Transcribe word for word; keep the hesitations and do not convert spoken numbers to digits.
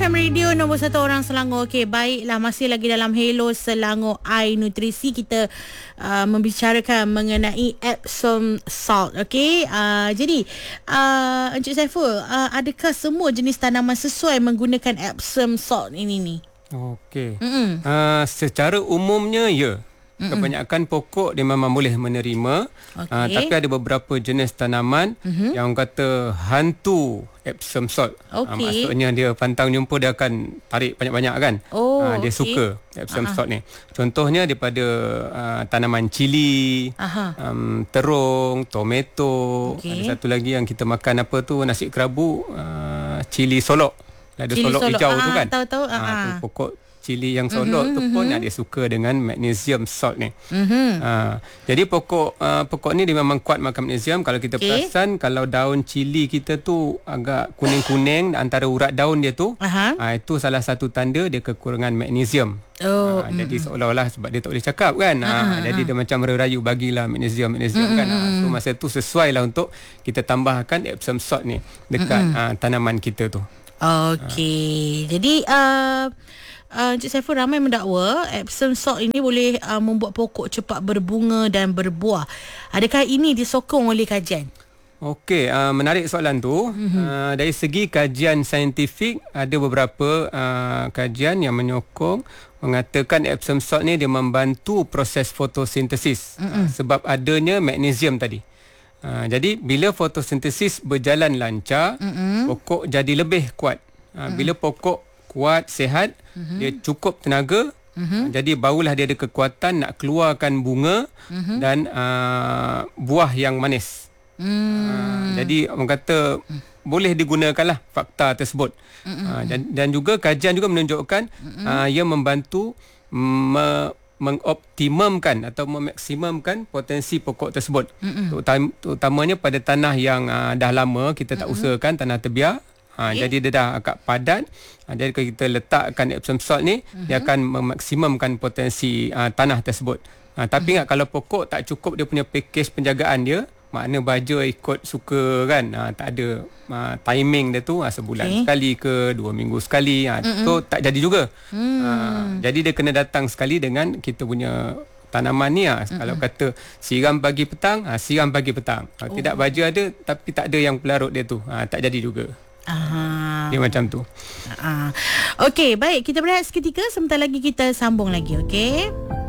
F M Radio nombor satu orang Selangor. Okey, baiklah, masih lagi dalam Hello Selangor I Nutrisi, kita uh, membicarakan mengenai Epsom salt. Okey, uh, jadi uh, Encik Saiful, uh, adakah semua jenis tanaman sesuai menggunakan Epsom salt ini ni? Okey. Uh, secara umumnya ya. Mm-mm. Kebanyakan pokok dia memang boleh menerima, okay. uh, tapi ada beberapa jenis tanaman mm-hmm. yang kata hantu Epsom salt. Okay. Uh, maksudnya dia pantang jumpa dia akan tarik banyak-banyak kan. Oh, uh, dia okay. suka Epsom uh-huh. salt ni. Contohnya daripada uh, tanaman cili, uh-huh. um, terung, tomato. Okay. Ada satu lagi yang kita makan apa tu, nasi kerabu, uh, cili solok. Ada cili solok, solok hijau ah, tu kan. Tahu-tahu. Uh, uh, tu pokok cili yang solok mm-hmm, tu pun mm-hmm. dia suka dengan magnesium salt ni. Mm-hmm. Uh, jadi pokok uh, pokok ni dia memang kuat makan magnesium. Kalau kita okay. perasan, kalau daun cili kita tu agak kuning-kuning antara urat daun dia tu, uh-huh. uh, itu salah satu tanda dia kekurangan magnesium. Oh, uh, mm-hmm. Jadi seolah-olah sebab dia tak boleh cakap kan. Uh-huh. Uh, jadi dia macam merayu bagilah magnesium magnesium mm-hmm. kan. Uh, so masa tu sesuai lah untuk kita tambahkan Epsom salt ni dekat mm-hmm. uh, tanaman kita tu. Okey. Uh. Jadi uh, Uh, Encik Saiful, ramai mendakwa Epsom salt ini boleh uh, membuat pokok cepat berbunga dan berbuah. Adakah ini disokong oleh kajian? Okey, uh, menarik soalan tu. Mm-hmm. Uh, dari segi kajian saintifik, ada beberapa uh, kajian yang menyokong mengatakan Epsom salt ni dia membantu proses fotosintesis mm-hmm. uh, sebab adanya magnesium tadi. Uh, jadi bila fotosintesis berjalan lancar, mm-hmm. pokok jadi lebih kuat. Uh, mm-hmm. Bila pokok kuat, sihat, mm-hmm. dia cukup tenaga, mm-hmm. jadi barulah dia ada kekuatan nak keluarkan bunga mm-hmm. dan uh, buah yang manis. Mm. Uh, jadi orang kata mm. boleh digunakanlah fakta tersebut. Mm-hmm. Uh, dan, dan juga kajian juga menunjukkan mm-hmm. uh, ia membantu me, mengoptimumkan atau memaksimumkan potensi pokok tersebut. Mm-hmm. Terutam, terutamanya pada tanah yang uh, dah lama kita tak mm-hmm. usahakan, tanah terbiar. Ha, okay. Jadi dia dah agak padat. Ha, jadi kalau kita letakkan Epsom salt ni, uh-huh. dia akan memaksimumkan potensi uh, tanah tersebut. Ha, tapi uh-huh. ingat, kalau pokok tak cukup dia punya package penjagaan dia, makna baja ikut suka kan. Ha, tak ada uh, timing dia tu, ha, sebulan okay. sekali ke dua minggu sekali. Ha, uh-huh. tu tak jadi juga. Uh-huh. Ha, jadi dia kena datang sekali dengan kita punya tanaman ni. Ha. Uh-huh. Kalau kata siram pagi petang, ha, siram pagi petang. Ha, oh. Tidak baja ada tapi tak ada yang pelarut dia tu. Ha, tak jadi juga. Aha. Dia macam tu. Okey, baik, kita berehat seketika, sebentar lagi kita sambung lagi, okey?